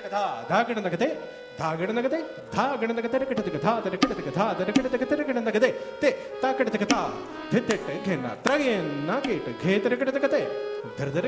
धा धागड़ नगदे धागड़ नगदे धागड़ नगदे रकट तक धा रकट तक धा रकट तक रकट नगदे ते ताकड़ तक धा धित घेना त्रगेन नाकेट घेत रकट तक ते धर धर